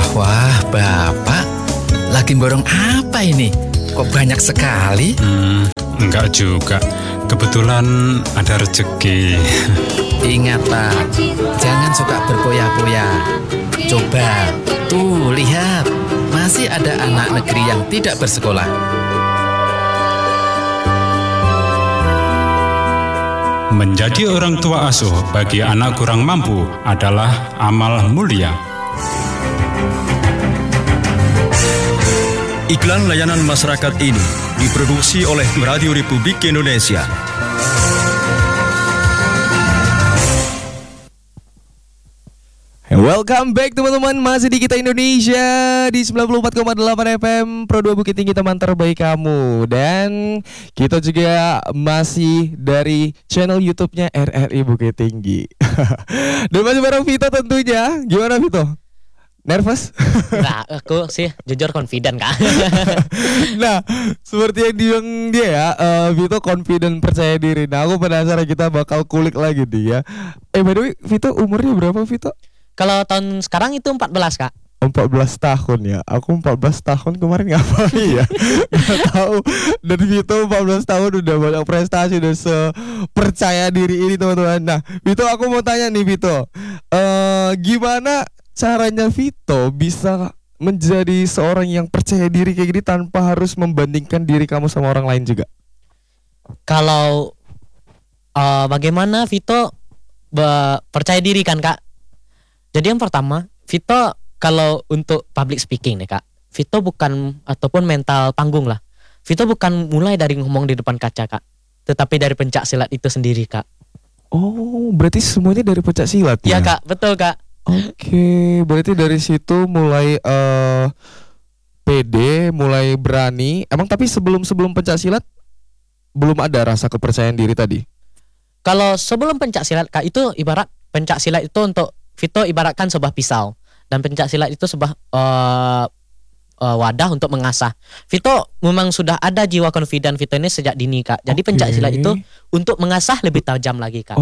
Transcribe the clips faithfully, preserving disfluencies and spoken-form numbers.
Wah, Bapak, lagi borong apa ini? Kok banyak sekali? Hmm, enggak juga. Kebetulan ada rezeki. Ingat, Pak, jangan suka berpoya-poya. Coba, tuh lihat, masih ada anak negeri yang tidak bersekolah. Menjadi orang tua asuh bagi anak kurang mampu adalah amal mulia. Iklan layanan masyarakat ini diproduksi oleh Radio Republik Indonesia. Welcome back teman-teman, masih di Kita Indonesia di sembilan puluh empat koma delapan F M Pro dua Bukit Tinggi, teman terbaik kamu. Dan kita juga masih dari channel YouTube-nya R R I Bukit Tinggi. Dan masih bareng Vito tentunya. Gimana Vito? Nervous? Nah, aku sih jujur confident Kak. Nah, seperti yang bilang dia ya, uh, Vito confident, percaya diri. Nah, aku penasaran, kita bakal kulik lagi dia. Eh, by the way, Vito umurnya berapa Vito? Kalau tahun sekarang itu empat belas Kak. empat belas tahun ya. Aku empat belas tahun kemarin ngapain ya? Gak tahu. Dan Vito empat belas tahun udah banyak prestasi dan sepercaya diri ini teman-teman. Nah, Vito, aku mau tanya nih Vito, uh, gimana caranya Vito bisa menjadi seorang yang percaya diri kayak gini tanpa harus membandingkan diri kamu sama orang lain juga? Kalau uh, bagaimana Vito be- percaya diri kan Kak? Jadi yang pertama, Vito kalau untuk public speaking nih Kak, Vito bukan, ataupun mental panggung lah, Vito bukan mulai dari ngomong di depan kaca Kak, tetapi dari pencak silat itu sendiri Kak. Oh, berarti semuanya dari pencak silat ya? Iya Kak, betul Kak. Oke, berarti dari situ mulai uh, pede, mulai berani. Emang tapi sebelum-sebelum pencak silat belum ada rasa kepercayaan diri tadi? Kalau sebelum pencak silat Kak, itu ibarat pencak silat itu untuk Vito ibaratkan sebuah pisau, dan pencak silat itu sebuah uh, uh, wadah untuk mengasah. Vito memang sudah ada jiwa confident Vito ini sejak dini Kak. Jadi okay. Pencak silat itu untuk mengasah lebih tajam lagi Kak.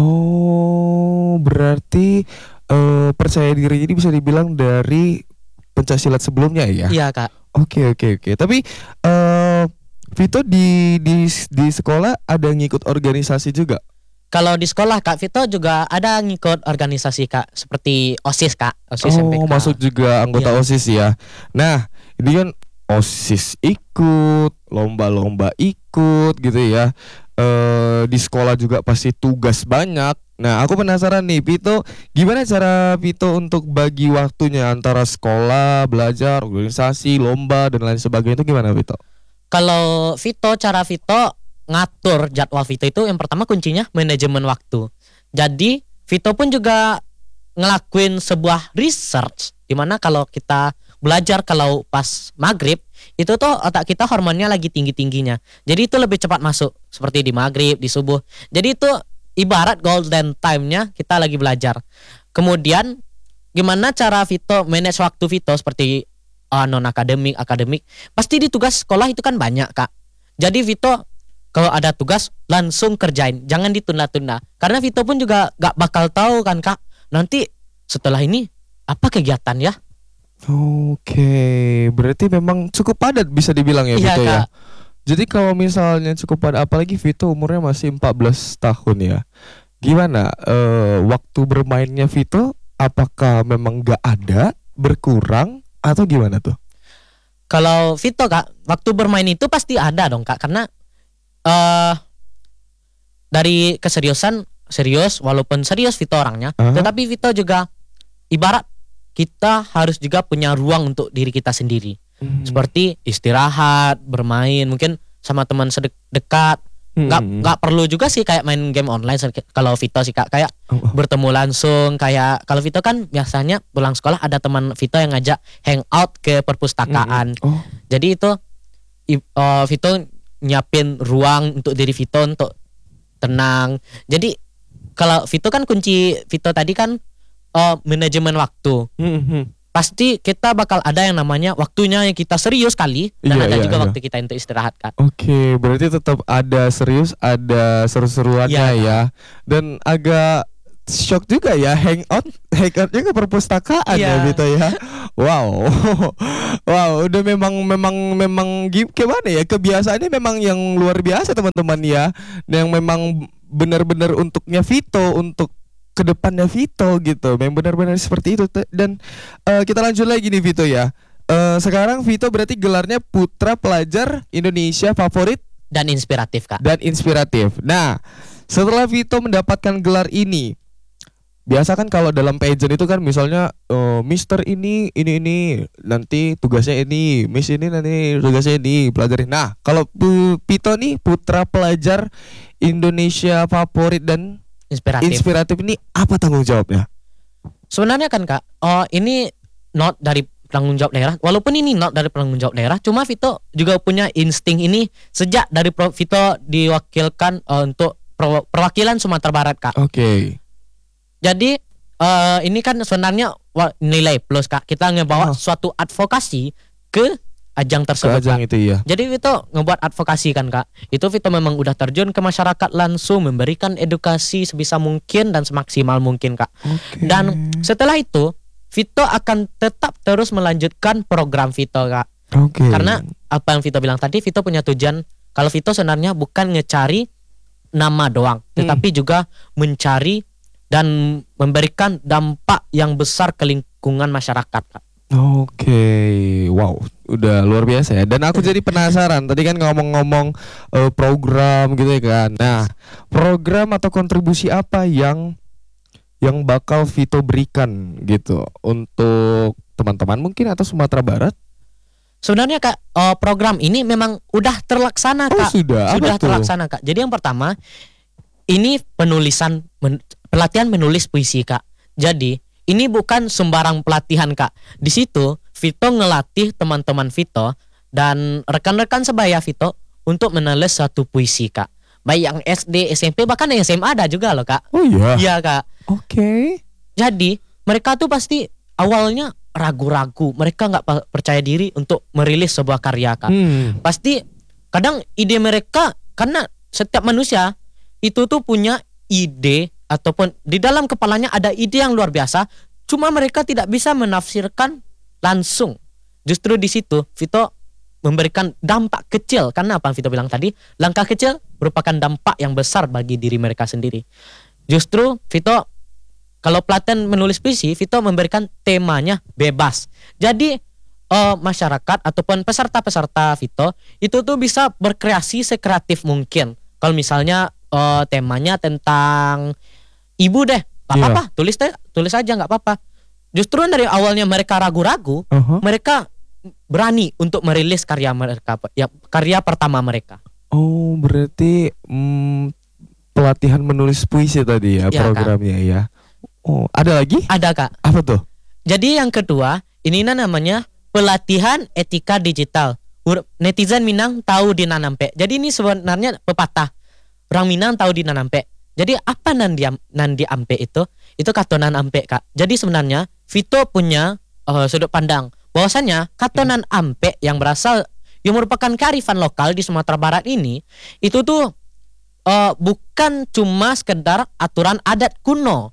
Oh, berarti uh, percaya diri ini bisa dibilang dari pencak silat sebelumnya ya? Iya Kak. Oke okay, oke okay, oke. Okay. Tapi uh, Vito di di di sekolah ada ngikut organisasi juga? Kalau di sekolah Kak, Vito juga ada ngikut organisasi Kak, seperti OSIS Kak, OSIS oh, M P K. Masuk juga anggota yeah. OSIS ya. Nah, ini kan OSIS ikut, lomba-lomba ikut gitu ya. E, di sekolah juga pasti tugas banyak. Nah, aku penasaran nih, Vito, gimana cara Vito untuk bagi waktunya antara sekolah, belajar, organisasi, lomba dan lain sebagainya, itu gimana Vito? Kalau Vito, cara Vito ngatur jadwal Vito itu yang pertama kuncinya manajemen waktu. Jadi Vito pun juga ngelakuin sebuah research, dimana kalau kita belajar kalau pas maghrib itu tuh otak kita hormonnya lagi tinggi-tingginya. Jadi itu lebih cepat masuk, seperti di maghrib, di subuh. Jadi itu ibarat golden time-nya kita lagi belajar. Kemudian gimana cara Vito manage waktu Vito seperti uh, non akademik, akademik. Pasti di tugas sekolah itu kan banyak Kak. Jadi Vito kalau ada tugas langsung kerjain, jangan ditunda-tunda. Karena Vito pun juga gak bakal tahu kan Kak, nanti setelah ini apa kegiatan ya. Oke, berarti memang cukup padat bisa dibilang ya Vito ya. Jadi kalau misalnya cukup padat, apalagi Vito umurnya masih empat belas tahun ya. Gimana uh, waktu bermainnya Vito? Apakah memang gak ada, berkurang, atau gimana tuh? Kalau Vito Kak, waktu bermain itu pasti ada dong Kak, karena Uh, dari keseriusan serius, walaupun serius Vito orangnya, uh-huh. tetapi Vito juga ibarat kita harus juga punya ruang untuk diri kita sendiri, uh-huh. seperti istirahat, bermain mungkin sama teman sedekat. uh-huh. Gak, gak perlu juga sih kayak main game online kalau Vito sih Kak, kayak uh-huh. bertemu langsung. Kayak kalau Vito kan biasanya pulang sekolah ada teman Vito yang ngajak hangout ke perpustakaan. uh-huh. oh. Jadi itu uh, Vito nyiapin ruang untuk diri Vito untuk tenang. Jadi kalau Vito kan kunci Vito tadi kan uh, manajemen waktu. Mm-hmm. Pasti kita bakal ada yang namanya waktunya yang kita serius kali, dan iya, ada iya, juga iya. waktu kita untuk istirahat Kak. Oke, berarti tetap ada serius, ada seru-seruannya ya. Dan agak shock juga ya, hangout hangoutnya ke perpustakaan ya yeah. Vito ya. Wow, wow, udah memang memang memang gim- gimana ya, kebiasaannya memang yang luar biasa teman-teman ya, yang memang benar-benar untuknya Vito, untuk kedepannya Vito gitu, memang benar-benar seperti itu. Te- Dan eh, kita lanjut lagi nih Vito ya. Eh, sekarang Vito berarti gelarnya Putra Pelajar Indonesia Favorit Dan inspiratif kak. dan Inspiratif. Nah, setelah Vito mendapatkan gelar ini, biasa kan kalau dalam pageant itu kan misalnya eh, Mister ini ini ini nanti tugasnya ini, Miss ini nanti tugasnya ini, pelajarin. Nah, kalau Pu- Vito nih Putra Pelajar Indonesia Favorit dan Inspiratif. Inspiratif ini apa tanggung jawabnya? Sebenarnya kan kak, oh ini not dari penanggung jawab daerah. Walaupun ini not dari penanggung jawab daerah, cuma Vito juga punya insting ini sejak dari Pro- Vito diwakilkan eh, untuk pro- perwakilan Sumatera Barat kak. Oke. Jadi eh, ini kan sebenarnya wa- nilai plus kak. Kita ngebawa Oh. suatu advokasi ke ajang Ke tersebut ajang kak. itu ya. Jadi Vito ngebuat advokasi kan kak. Itu Vito memang udah terjun ke masyarakat langsung, memberikan edukasi sebisa mungkin dan semaksimal mungkin kak. Oke. Dan setelah itu Vito akan tetap terus melanjutkan program Vito kak. Oke. Karena apa yang Vito bilang tadi, Vito punya tujuan. Kalau Vito sebenarnya bukan ngecari nama doang, tetapi juga mencari dan memberikan dampak yang besar ke lingkungan masyarakat kak. Oke, wow, udah luar biasa ya. Dan aku jadi penasaran. Tadi kan ngomong-ngomong eh, program gitu ya kan. Nah, program atau kontribusi apa yang yang bakal Vito berikan gitu untuk teman-teman mungkin atau Sumatera Barat? Sebenarnya kak, eh, program ini memang udah terlaksana Oh, kak. sudah. Apa Sudah tuh? terlaksana kak. Jadi yang pertama, ini penulisan men- pelatihan menulis puisi kak. Jadi ini bukan sembarang pelatihan kak. Di situ Vito ngelatih teman-teman Vito dan rekan-rekan sebaya Vito untuk menulis satu puisi kak. Baik yang S D, S M P, bahkan yang S M A ada juga loh kak. Oh iya. Iya kak. Oke. Jadi mereka tuh pasti awalnya ragu-ragu. Mereka nggak pa- percaya diri untuk merilis sebuah karya kak. Hmm. Pasti kadang ide mereka, karena setiap manusia itu tuh punya ide ataupun di dalam kepalanya ada ide yang luar biasa, cuma mereka tidak bisa menafsirkan langsung. Justru di situ Vito memberikan dampak kecil, karena apa yang Vito bilang tadi, langkah kecil merupakan dampak yang besar bagi diri mereka sendiri. Justru Vito kalau pelatihan menulis puisi, Vito memberikan temanya bebas. Jadi eh, masyarakat ataupun peserta-peserta Vito itu tuh bisa berkreasi sekreatif mungkin. Kalau misalnya eh, temanya tentang ibu deh, nggak Iya. apa-apa, tulis deh, tulis aja nggak apa-apa. Justru dari awalnya mereka ragu-ragu, Uh-huh. mereka berani untuk merilis karya mereka, ya karya pertama mereka. Oh, berarti hmm, pelatihan menulis puisi tadi ya, Iya, Kak. programnya ya. Oh, ada lagi? Ada kak. Apa tuh? Jadi yang kedua, ini namanya pelatihan etika digital. Ur- Netizen Minang tahu di nanampe. Jadi ini sebenarnya pepatah. Orang Minang tahu di nanampe. Jadi apa nandi am- nandi ampe itu? Itu katonan ampe kak. Jadi sebenarnya Vito punya eh, sudut pandang bahwasanya katonan ampe yang berasal yang merupakan kearifan lokal di Sumatera Barat ini itu tuh eh, bukan cuma sekedar aturan adat kuno.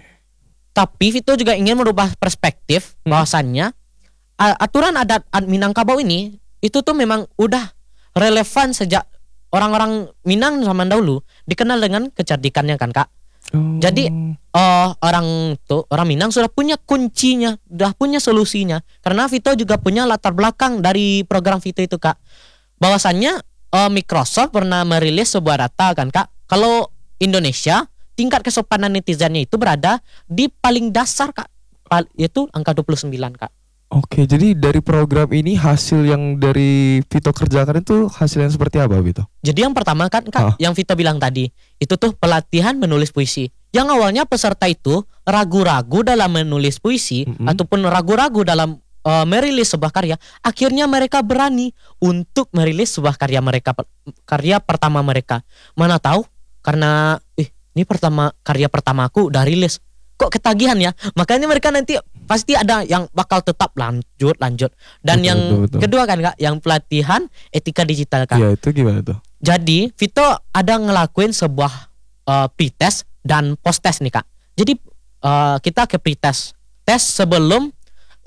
Tapi Vito juga ingin merubah perspektif bahwasannya a- aturan adat ad- Minangkabau ini itu tuh memang udah relevan sejak orang-orang Minang zaman dahulu dikenal dengan kecerdikannya kan kak. Oh. Jadi eh, orang tuh orang Minang sudah punya kuncinya, sudah punya solusinya. Karena Vito juga punya latar belakang dari program Vito itu kak. Bahwasannya eh, Microsoft pernah merilis sebuah data kan kak. Kalau Indonesia tingkat kesopanan netizennya itu berada di paling dasar kak, Pal- yaitu angka dua puluh sembilan kak. Oke, jadi dari program ini hasil yang dari Vito kerjakan itu hasil yang seperti apa, Vito? Jadi yang pertama kan kak, Hah? yang Vito bilang tadi itu tuh pelatihan menulis puisi. Yang awalnya peserta itu ragu-ragu dalam menulis puisi Mm-mm. ataupun ragu-ragu dalam uh, merilis sebuah karya, akhirnya mereka berani untuk merilis sebuah karya mereka, karya pertama mereka. Mana tahu karena ih ini pertama karya pertamaku udah rilis, kok ketagihan ya, makanya mereka nanti pasti ada yang bakal tetap lanjut lanjut. Dan Betul, yang betul, betul. kedua kan kak, yang pelatihan etika digital kak. Iya, itu gimana tuh? Jadi Vito ada ngelakuin sebuah uh, pre-test dan post-test nih kak. Jadi uh, kita ke pre-test, tes sebelum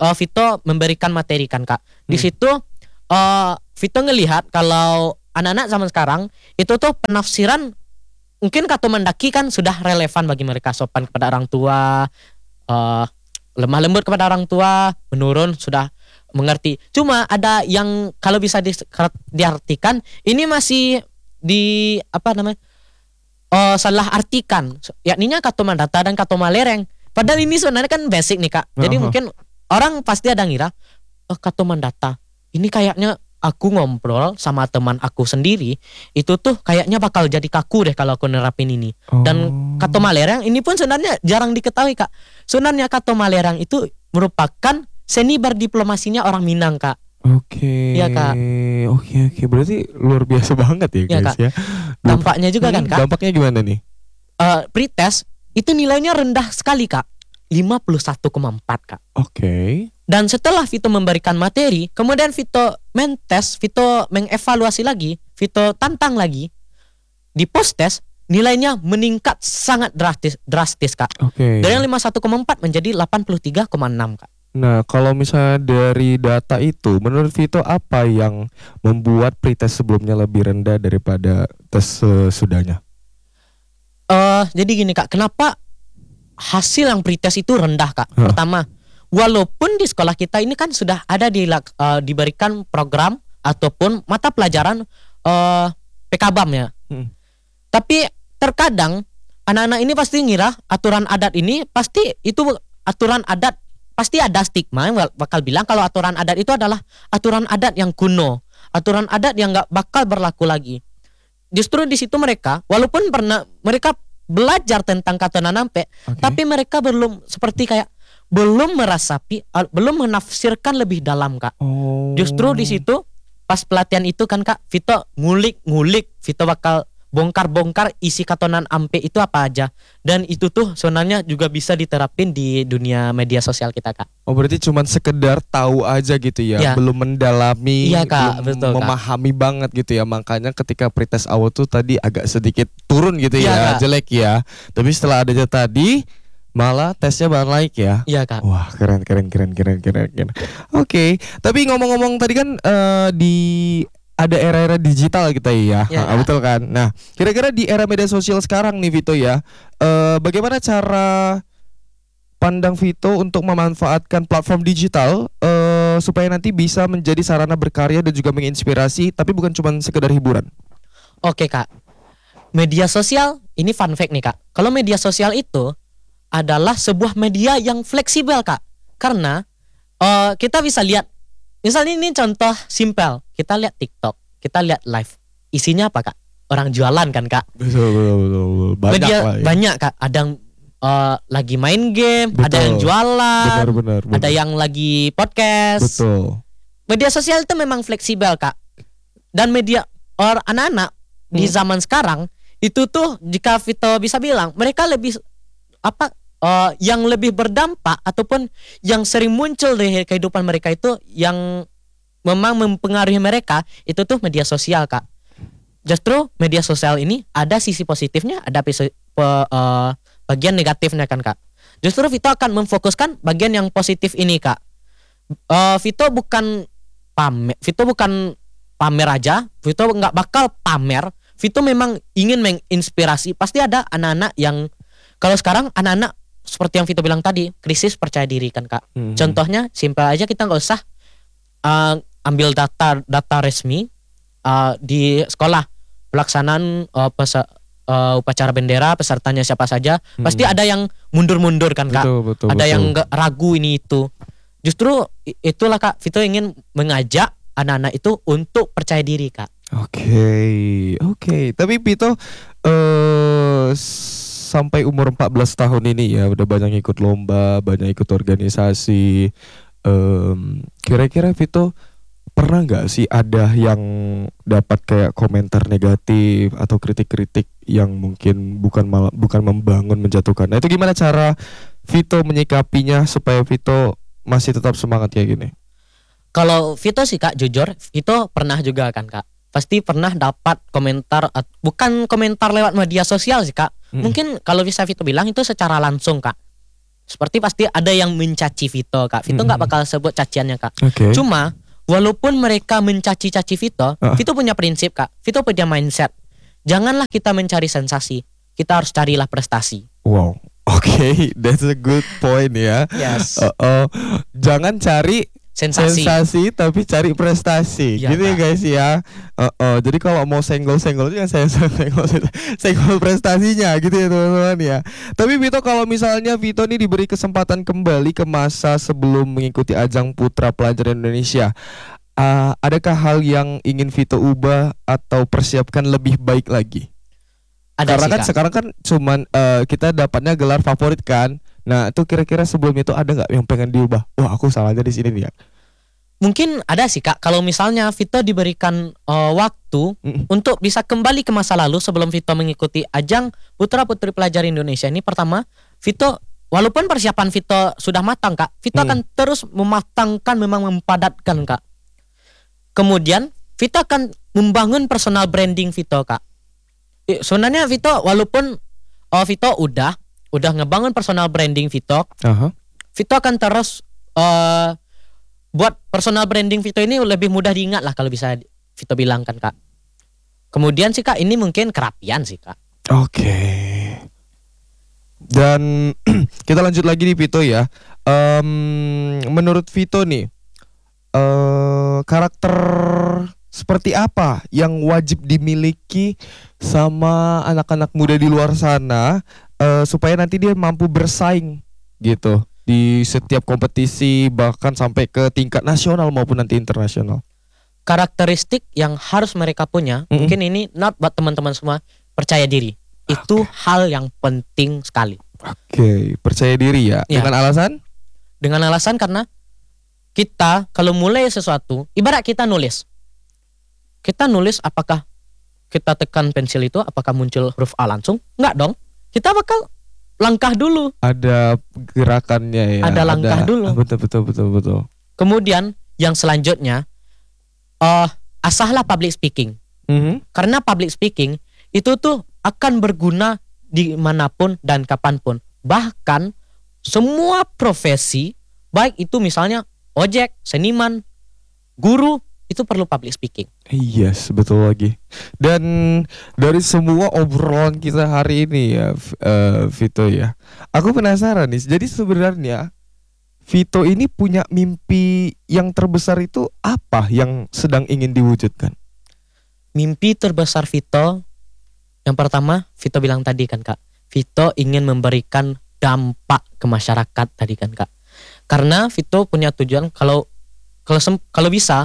uh, Vito memberikan materi kan kak. Di hmm. situ uh, Vito ngelihat kalau anak-anak zaman sekarang itu tuh penafsiran mungkin kata mendaki kan sudah relevan bagi mereka, sopan kepada orang tua, uh, lemah lembut kepada orang tua, menurun sudah mengerti. Cuma ada yang kalau bisa di, diartikan ini masih di apa namanya uh, salah artikan, yakninya katoma data dan katoma lereng. Padahal ini sebenarnya kan basic nih kak. Jadi uh-huh. mungkin orang pasti ada ngira oh, katoma data ini kayaknya aku ngobrol sama teman aku sendiri itu tuh kayaknya bakal jadi kaku deh kalau aku nerapin ini. Oh. Dan kato malerang ini pun sebenarnya jarang diketahui kak. Sebenarnya kato malerang itu merupakan seni berdiplomasinya orang Minang kak. Oke. Iya kak. Oke oke berarti luar biasa banget ya guys ya. Kak. ya. Dampaknya juga kan kak. Dampaknya gimana nih? Uh, pretest itu nilainya rendah sekali kak. lima puluh satu koma empat kak. Oke. Okay. Dan setelah Vito memberikan materi, kemudian Vito mentes, Vito mengevaluasi lagi, Vito tantang lagi. Di post test nilainya meningkat sangat drastis, drastis kak. Oke. Okay. Dari lima puluh satu koma empat menjadi delapan puluh tiga koma enam kak. Nah, kalau misalnya dari data itu, menurut Vito apa yang membuat pretest sebelumnya lebih rendah daripada tes sesudahnya? Uh, jadi gini kak, kenapa hasil yang pretest itu rendah kak? Huh. Pertama, walaupun di sekolah kita ini kan sudah ada di, uh, diberikan program ataupun mata pelajaran uh, P K B A M ya. Hmm. Tapi terkadang anak-anak ini pasti ngira aturan adat ini pasti itu aturan adat, pasti ada stigma yang bakal bilang kalau aturan adat itu adalah aturan adat yang kuno, aturan adat yang gak bakal berlaku lagi. Justru di situ mereka walaupun pernah mereka belajar tentang kata nanampe, okay. tapi mereka belum seperti kayak belum merasapi, belum menafsirkan lebih dalam kak. Oh. Justru di situ pas pelatihan itu kan kak, Vito ngulik-ngulik, Vito bakal bongkar-bongkar isi katonan ampe itu apa aja. Dan itu tuh sebenarnya juga bisa diterapin di dunia media sosial kita kak. Oh berarti cuman sekedar tahu aja gitu ya, ya. Belum mendalami, ya, kak, belum betul, memahami kak. Banget gitu ya. Makanya ketika pretest awal tuh tadi agak sedikit turun gitu ya, ya jelek ya. Tapi setelah adanya tadi malah tesnya bakal naik ya. Iya kak. Wah keren keren keren keren keren keren. Oke, okay. Tapi ngomong-ngomong tadi kan uh, di ada era-era digital kita ya, ya nah, betul kan. Nah kira-kira di era media sosial sekarang nih Vito ya, uh, bagaimana cara pandang Vito untuk memanfaatkan platform digital uh, supaya nanti bisa menjadi sarana berkarya dan juga menginspirasi, tapi bukan cuma sekedar hiburan. Oke kak, media sosial ini fun fact nih kak. Kalau media sosial itu adalah sebuah media yang fleksibel kak, karena uh, kita bisa lihat, misalnya ini contoh simpel, kita lihat TikTok, kita lihat live, isinya apa kak? Orang jualan kan kak? Betul betul betul, banyak media, lah ya. Banyak kak, ada yang uh, lagi main game, betul. Ada yang jualan, benar, benar, benar. Ada yang lagi podcast. Betul. Media sosial itu memang fleksibel kak, dan media or anak-anak hmm. di zaman sekarang itu tuh jika Vito bisa bilang mereka lebih apa? Uh, yang lebih berdampak ataupun yang sering muncul di kehidupan mereka itu yang memang mempengaruhi mereka itu tuh media sosial kak. Justru media sosial ini ada sisi positifnya, ada pe, uh, bagian negatifnya kan kak. Justru Vito akan memfokuskan bagian yang positif ini kak. Uh, Vito bukan pamer, Vito bukan pamer aja, Vito nggak bakal pamer. Vito memang ingin menginspirasi. Pasti ada anak-anak yang kalau sekarang anak-anak seperti yang Vito bilang tadi, krisis percaya diri kan kak. Hmm. Contohnya simpel aja, kita nggak usah uh, ambil data data resmi uh, di sekolah pelaksanaan uh, pesa, uh, upacara bendera, pesertanya siapa saja, hmm. pasti ada yang mundur-mundur kan kak. Betul, betul, ada betul. Yang nggak ragu ini itu. Justru itulah kak, Vito ingin mengajak anak-anak itu untuk percaya diri kak. Oke, okay, oke. Okay. Tapi Vito uh, sampai umur empat belas tahun ini ya udah banyak ikut lomba, banyak ikut organisasi. Um, kira-kira Vito pernah nggak sih ada yang dapat kayak komentar negatif atau kritik-kritik yang mungkin bukan malah bukan membangun, menjatuhkan? Nah itu gimana cara Vito menyikapinya supaya Vito masih tetap semangat kayak gini? Kalau Vito sih kak jujur, Vito pernah juga kan kak. Pasti pernah dapat komentar, bukan komentar lewat media sosial sih kak. Hmm. Mungkin kalau bisa Vito bilang itu secara langsung kak. seperti pasti ada yang mencaci Vito kak. Vito nggak bakal sebut caciannya kak. Oke. Cuma walaupun mereka mencaci-caci Vito, Ah. Vito punya prinsip kak. Vito punya mindset. Janganlah kita mencari sensasi, kita harus carilah prestasi. Wow. Oke, that's a good point ya. Yes. Uh, uh, jangan cari Sensasi. sensasi tapi cari prestasi. Iya, gitu ya Kak. guys ya. Uh, uh, jadi kalau mau senggol-senggol jangan saya senggol senggol prestasinya gitu ya teman-teman ya. Tapi Vito, kalau misalnya Vito nih diberi kesempatan kembali ke masa sebelum mengikuti ajang Putra Pelajar Indonesia, uh, adakah hal yang ingin Vito ubah atau persiapkan lebih baik lagi? Ada Karena sih, kan Kak. sekarang kan cuman uh, kita dapatnya gelar favorit kan. Nah itu kira-kira sebelum itu ada nggak yang pengen diubah? Wah aku salahnya di sini nih ya. Mungkin ada sih kak. Kalau misalnya Vito diberikan uh, waktu Mm. untuk bisa kembali ke masa lalu sebelum Vito mengikuti ajang Putra Putri Pelajar Indonesia ini, pertama Vito, walaupun persiapan Vito sudah matang kak, Vito Hmm. akan terus mematangkan, memang mempadatkan kak. Kemudian Vito akan membangun personal branding Vito kak. Eh, Sebenarnya Vito walaupun oh Vito udah udah ngebangun personal branding Vito, Aha. Vito akan terus eh buat personal branding Vito ini lebih mudah diingat lah kalau bisa Vito bilang kan kak. Kemudian sih kak, ini mungkin kerapian sih kak. Oke. Dan kita lanjut lagi nih Vito ya. Em, menurut Vito nih, eh karakter seperti apa yang wajib dimiliki sama anak-anak muda di luar sana eh, supaya nanti dia mampu bersaing gitu di setiap kompetisi, bahkan sampai ke tingkat nasional maupun nanti internasional. Karakteristik yang harus mereka punya, Mm-mm. mungkin ini not buat teman-teman semua, percaya diri. Itu hal yang penting sekali. Oke, percaya diri ya. Ya. Dengan alasan? Dengan alasan karena kita kalau mulai sesuatu, ibarat kita nulis. Kita nulis, apakah kita tekan pensil itu, apakah muncul huruf A langsung? Enggak dong. Kita bakal langkah dulu. Ada gerakannya ya. Ada langkah dulu. Betul betul betul betul. Kemudian yang selanjutnya, eh asahlah public speaking. Mhm. Karena public speaking itu tuh akan berguna dimanapun dan kapanpun. Bahkan semua profesi, baik itu misalnya ojek, seniman, guru, itu perlu public speaking. Yes, betul lagi. Dan dari semua obrolan kita hari ini ya, V- eh, Vito ya, aku penasaran nih. Jadi sebenarnya Vito ini punya mimpi yang terbesar itu apa yang sedang ingin diwujudkan? Mimpi terbesar Vito, yang pertama Vito bilang tadi kan kak, Vito ingin memberikan dampak ke masyarakat tadi kan kak. Karena Vito punya tujuan kalau kalau sem- kalau bisa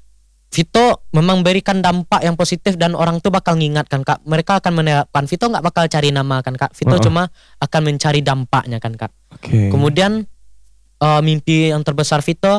Vito memang memberikan dampak yang positif dan orang tuh bakal ngingat kan kak. Mereka akan menerapkan. Vito nggak bakal cari nama kan kak. Vito Uh-uh. cuma akan mencari dampaknya kan kak. Oke. Kemudian eh, mimpi yang terbesar Vito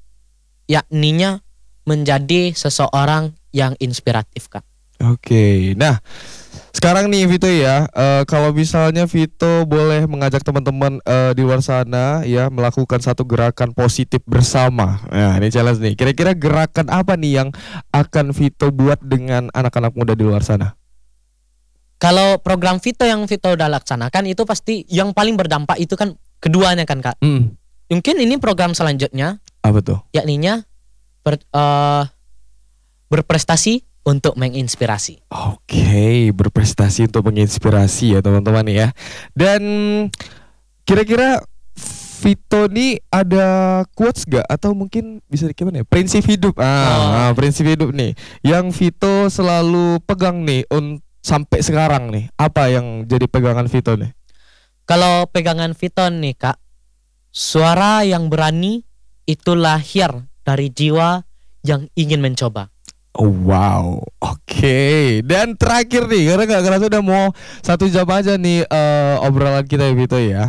yakninya menjadi seseorang yang inspiratif kak. Oke, nah sekarang nih Vito ya, eh, kalau misalnya Vito boleh mengajak teman-teman eh, di luar sana ya melakukan satu gerakan positif bersama. Nah ini challenge nih. Kira-kira gerakan apa nih yang akan Vito buat dengan anak-anak muda di luar sana? Kalau program Vito yang Vito udah laksanakan itu pasti yang paling berdampak itu kan keduanya kan kak. Hmm, Mungkin ini program selanjutnya apa tuh? yakninya ber- eh, berprestasi untuk menginspirasi. Oke, berprestasi untuk menginspirasi ya teman-teman ya. Dan kira-kira Vito nih ada quotes gak atau mungkin bisa gimana ya? Prinsip hidup. Ah, ah, prinsip hidup nih yang Vito selalu pegang nih un- sampai sekarang nih. Apa yang jadi pegangan Vito nih? Kalau pegangan Vito nih kak, suara yang berani itu lahir dari jiwa yang ingin mencoba. Oh, wow, oke. Dan terakhir nih, karena gak kerasa udah mau satu jam aja nih eh, obrolan kita ya Vito ya.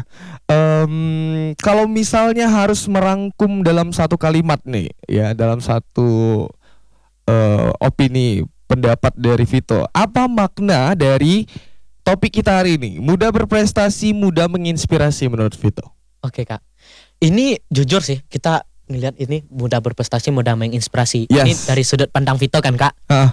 Em, kalau misalnya harus merangkum dalam satu kalimat nih, ya dalam satu eh, opini pendapat dari Vito, apa makna dari topik kita hari ini? Mudah berprestasi, mudah menginspirasi menurut Vito. Oke kak, ini jujur sih kita ngelihat ini mudah berprestasi, mudah menginspirasi. Yes. Ini dari sudut pandang Vito kan kak. Ah,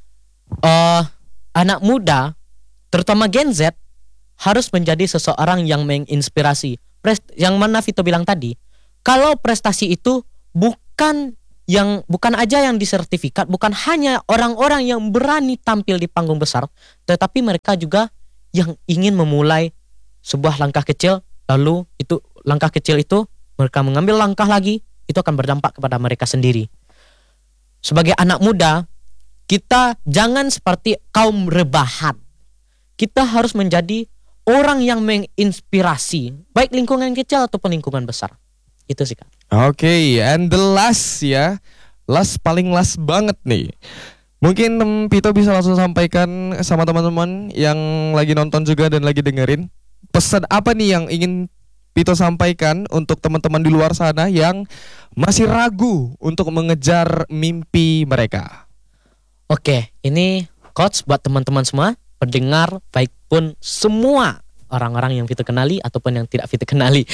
Eh, anak muda, terutama Gen Z, harus menjadi seseorang yang menginspirasi. Prest, yang mana Vito bilang tadi, kalau prestasi itu bukan yang bukan aja yang disertifikat, bukan hanya orang-orang yang berani tampil di panggung besar, tetapi mereka juga yang ingin memulai sebuah langkah kecil, lalu itu langkah kecil itu mereka mengambil langkah lagi, itu akan berdampak kepada mereka sendiri. Sebagai anak muda, kita jangan seperti kaum rebahan. Kita harus menjadi orang yang menginspirasi, baik lingkungan kecil ataupun lingkungan besar. Itu sih Kak. Oke, okay, and the last ya, last paling last banget nih. Mungkin um, Vito bisa langsung sampaikan sama teman-teman yang lagi nonton juga dan lagi dengerin. Pesan apa nih yang ingin Vito sampaikan untuk teman-teman di luar sana yang masih ragu untuk mengejar mimpi mereka? Oke, ini coach buat teman-teman semua, pendengar baik pun semua orang-orang yang Vito kenali ataupun yang tidak Vito kenali.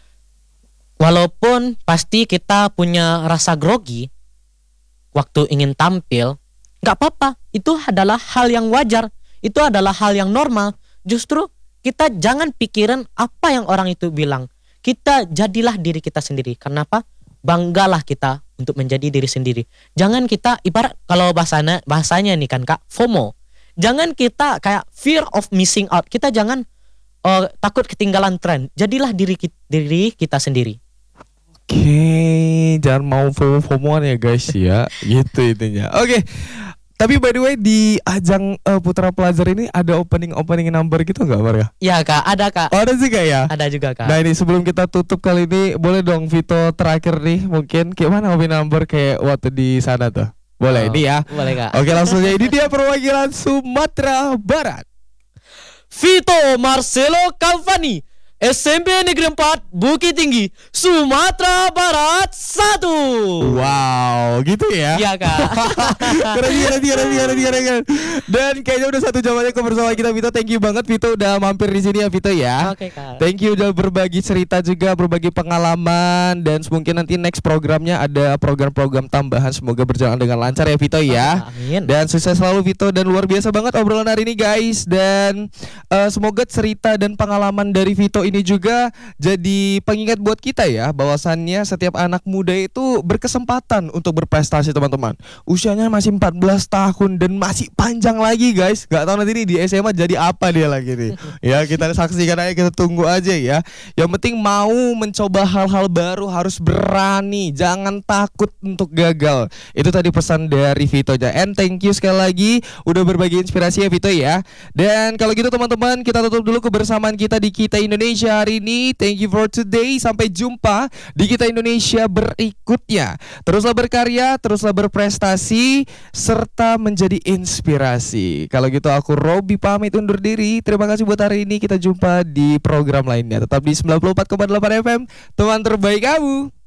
Walaupun pasti kita punya rasa grogi waktu ingin tampil, gak apa-apa, itu adalah hal yang wajar, itu adalah hal yang normal. Justru kita jangan pikirin apa yang orang itu bilang. Kita jadilah diri kita sendiri. Kenapa? Banggalah kita untuk menjadi diri sendiri. Jangan kita ibarat kalau bahasanya bahasanya nih kan Kak, FOMO. Jangan kita kayak fear of missing out. Kita jangan uh, takut ketinggalan tren. Jadilah diri kita, diri kita sendiri. Oke, jangan mau FOMO-FOMOan ya guys ya. Gitu intinya. Oke. Tapi by the way di ajang uh, Putra Pelajar ini ada opening-opening number gitu nggak Maria? Ya Kak, ada Kak. Oh, ada sih Kak ya? Ada juga Kak. Nah ini sebelum kita tutup kali ini, boleh dong Vito terakhir nih mungkin gimana opening number kayak waktu di sana tuh? Boleh Oh, ini ya? Boleh Kak. Oke langsung aja, ini dia perwakilan Sumatera Barat. Vito Marcelo Cavani, S M P Negeri empat Bukit Tinggi, Sumatera Barat satu. Wow, gitu ya? Iya Kak. keren, keren, keren, keren, keren, keren. Dan kayaknya udah satu jam aja bersama kita Vito. Thank you banget Vito udah mampir di sini ya Vito ya. Oke Kak. Thank you udah berbagi cerita juga, berbagi pengalaman, dan mungkin nanti next programnya ada program-program tambahan. Semoga berjalan dengan lancar ya Vito ya. Amin. Dan sukses selalu Vito, dan luar biasa banget obrolan hari ini guys. Dan uh, semoga cerita dan pengalaman dari Vito ini juga jadi pengingat buat kita ya, bahwasannya setiap anak muda itu berkesempatan untuk berprestasi teman-teman. Usianya masih empat belas tahun dan masih panjang lagi guys. Gak tahu nanti nih di S M A jadi apa dia lagi nih. Ya kita saksikan aja, kita tunggu aja ya. Yang penting mau mencoba hal-hal baru, harus berani, jangan takut untuk gagal. Itu tadi pesan dari Vito aja. And thank you sekali lagi udah berbagi inspirasi ya Vito ya. Dan kalau gitu teman-teman, kita tutup dulu kebersamaan kita di Kita Indonesia hari ini. Thank you for today. Sampai jumpa di Kita Indonesia berikutnya. Teruslah berkarya, teruslah berprestasi, serta menjadi inspirasi. Kalau gitu aku Robi pamit undur diri. Terima kasih buat hari ini. Kita jumpa di program lainnya. Tetap di sembilan puluh empat koma delapan F M, teman terbaik kamu.